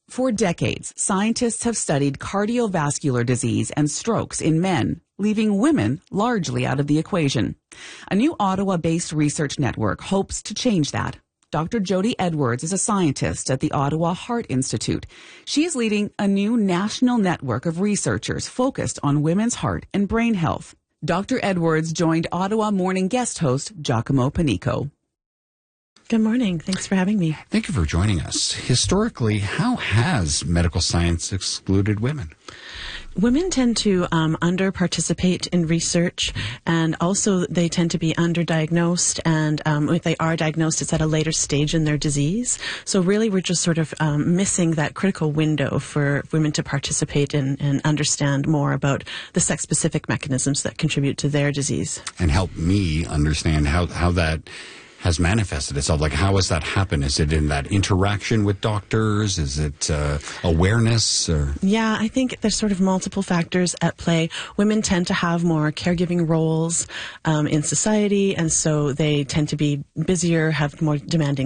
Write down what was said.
For decades, scientists have studied cardiovascular disease and strokes in men, leaving women largely out of the equation. A new Ottawa-based research network hopes to change that. Dr. Jody Edwards is a scientist at the Ottawa Heart Institute. She is leading a new national network of researchers focused on women's heart and brain health. Dr. Edwards joined Ottawa Morning guest host Giacomo Panico. Good morning. Thanks for having me. Thank you for joining us. Historically, how has medical science excluded women? Women tend to under-participate in research, and also they tend to be underdiagnosed, and if they are diagnosed, it's at a later stage in their disease. So really we're just sort of missing that critical window for women to participate in and understand more about the sex-specific mechanisms that contribute to their disease. And help me understand how that has manifested itself. Like, how has that happened? Is it in that interaction with doctors? Is it awareness? Or? Yeah, I think there's sort of multiple factors at play. Women tend to have more caregiving roles in society, and so they tend to be busier, have more demanding